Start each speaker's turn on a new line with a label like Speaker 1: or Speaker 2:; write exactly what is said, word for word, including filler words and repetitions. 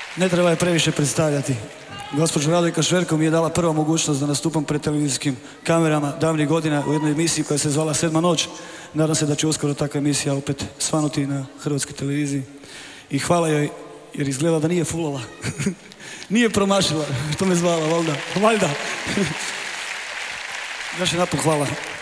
Speaker 1: Ne treba je previše predstavljati. Gospođa Radojka Šverko mi je dala prva mogućnost da nastupam pred televizijskim kamerama davnih godina u jednoj emisiji koja se zvala Sedma noć. Nadam se da će uskoro takva emisija opet svanuti na hrvatskoj televiziji. I hvala joj jer izgleda da nije fulala. Nije promašila, što me zvala, valjda. Valjda. Još jedan put hvala.